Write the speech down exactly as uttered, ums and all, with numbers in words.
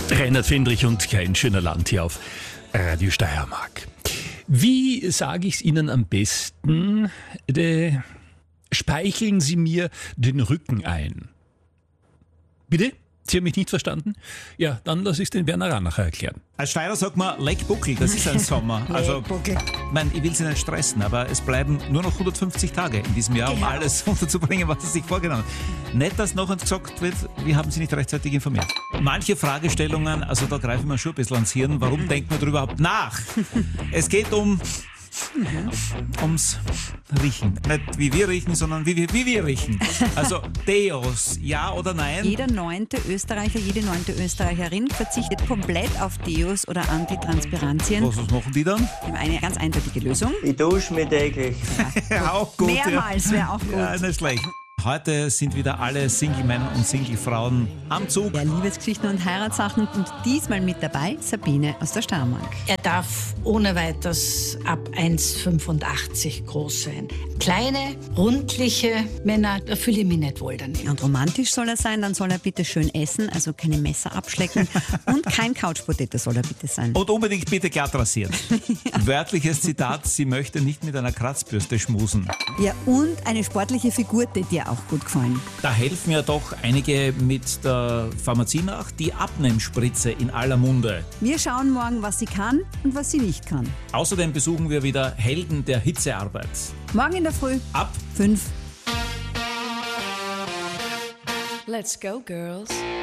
Reinhard Fendrich und Kein schöner Land hier auf Radio Steiermark. Wie sage ich es Ihnen am besten? De, speicheln Sie mir den Rücken ein. Bitte? Sie haben mich nicht verstanden? Ja, dann lasse ich es den Werner Ranacher erklären. Als Steirer sagt man Leckbuckel, das ist ein Sommer. Also, ich mein, ich will Sie nicht stressen, aber es bleiben nur noch hundertfünfzig Tage in diesem Jahr, um Genau. alles unterzubringen, was Sie sich vorgenommen haben. Nicht, dass noch gesagt wird, wir haben Sie nicht rechtzeitig informiert. Manche Fragestellungen, also da greifen wir schon ein bisschen ans Hirn. Warum denkt man darüber überhaupt nach? Es geht um... ums Riechen. Nicht wie wir riechen, sondern wie wir, wie wir riechen. Also Deos, ja oder nein? Jeder neunte Österreicher, jede neunte Österreicherin verzichtet komplett auf Deos oder Antitranspirantien. Was, was machen die dann? Wir haben eine ganz eindeutige Lösung. Ich dusche mich täglich. Ja, auch gut. Mehrmals wäre auch gut. Ja, nicht schlecht. Heute sind wieder alle Single-Männer und Single-Frauen am Zug. Ja, Liebesgeschichten und Heiratssachen und diesmal mit dabei Sabine aus der Steiermark. Er darf ohne weiteres ab eins Komma fünfundachtzig groß sein. Kleine, rundliche Männer, da fühle ich mich nicht wohl daneben. Und romantisch soll er sein, dann soll er bitte schön essen, also keine Messer abschlecken und kein Couchpotato soll er bitte sein. Und unbedingt bitte glatt rasieren. Ja. Wörtliches Zitat, sie möchte nicht mit einer Kratzbürste schmusen. Ja, und eine sportliche Figur, die dir auch gut gefallen. Da helfen ja doch einige mit der Pharmazie nach, die Abnehmspritze in aller Munde. Wir schauen morgen, was sie kann und was sie nicht kann. Außerdem besuchen wir wieder Helden der Hitzearbeit. Morgen in der Früh Ab fünf. Let's go, girls.